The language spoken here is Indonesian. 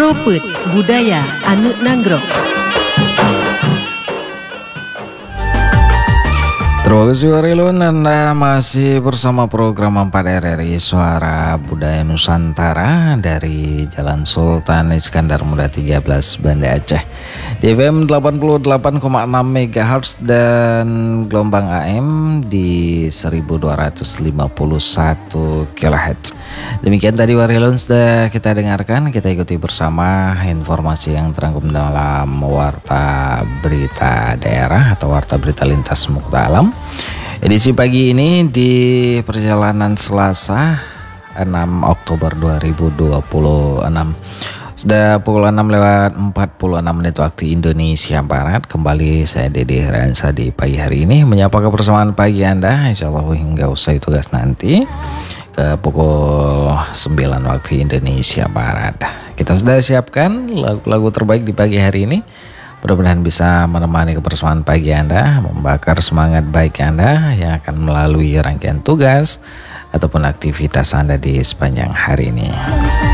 Propet Budaya Anu Nanggrok. Terima kasih Warilun, Anda masih bersama program 4 RRI Suara Budaya Nusantara dari Jalan Sultan Iskandar Muda 13 Banda Aceh di FM 88,6 MHz dan gelombang AM di 1251 kHz. Demikian tadi Warilun sudah kita dengarkan, kita ikuti bersama informasi yang terangkum dalam Warta Berita Daerah atau Warta Berita Lintas Muka Alam. Edisi pagi ini di perjalanan Selasa 6 Oktober 2026. Sudah pukul 6:46 waktu Indonesia Barat. Kembali saya Dede Ransa di pagi hari ini menyapa kebersamaan pagi Anda, insyaallah hingga usai tugas nanti ke pukul 9 waktu Indonesia Barat. Kita sudah siapkan lagu-lagu terbaik di pagi hari ini. Mudah-mudahan bisa menemani kebersamaan pagi Anda, membakar semangat baik Anda yang akan melalui rangkaian tugas ataupun aktivitas Anda di sepanjang hari ini.